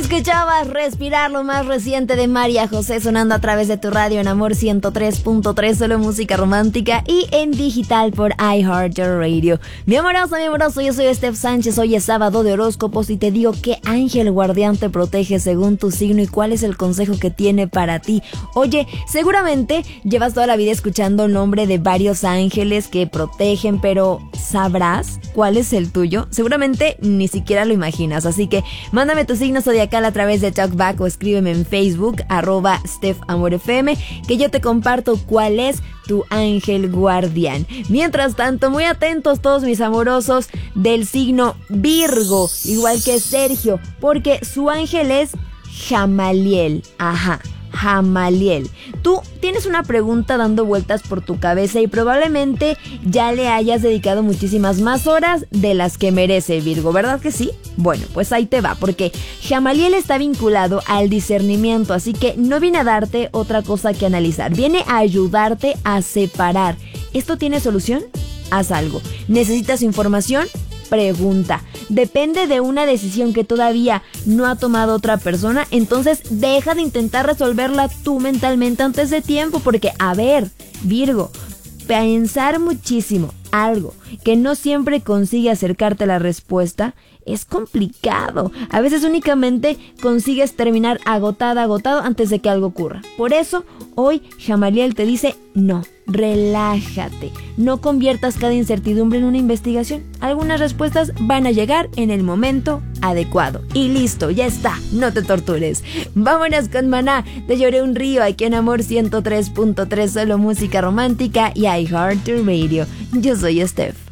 Escuchabas Respirar, lo más reciente de María José, sonando a través de tu radio en Amor 103.3, solo música romántica, y en digital por iHeartRadio. Mi amoroso, yo soy Steph Sánchez. Hoy es sábado de horóscopos y te digo qué ángel guardián te protege según tu signo y cuál es el consejo que tiene para ti. Oye, seguramente llevas toda la vida escuchando el nombre de varios ángeles que protegen, pero ¿sabrás cuál es el tuyo? Seguramente ni siquiera lo imaginas, así que mándame tu signo zodiacal a través de TalkBack o escríbeme en Facebook, @StephAmorFM, que yo te comparto cuál es tu ángel guardián. Mientras tanto, muy atentos todos mis amorosos del signo Virgo, igual que Sergio, porque su ángel es Jamaliel. Jamaliel. Tú tienes una pregunta dando vueltas por tu cabeza y probablemente ya le hayas dedicado muchísimas más horas de las que merece, Virgo, ¿verdad que sí? Bueno, pues ahí te va, porque Jamaliel está vinculado al discernimiento, así que no viene a darte otra cosa que analizar, viene a ayudarte a separar. ¿Esto tiene solución? Haz algo. ¿Necesitas información? Pregunta. Depende de una decisión que todavía no ha tomado otra persona, entonces deja de intentar resolverla tú mentalmente antes de tiempo, porque, a ver, Virgo, pensar muchísimo algo que no siempre consigue acercarte a la respuesta es complicado. A veces únicamente consigues terminar agotado antes de que algo ocurra. Por eso, hoy Jamaliel te dice no. Relájate, no conviertas cada incertidumbre en una investigación. Algunas respuestas van a llegar en el momento adecuado. Y listo, ya está, no te tortures. Vámonos con Maná, Te lloré un río, aquí en Amor 103.3, solo música romántica y iHeartRadio. Yo soy Steph.